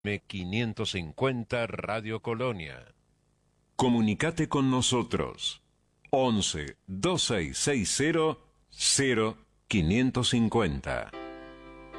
M550 Radio Colonia. Comunicate con nosotros. 11 2660 0550.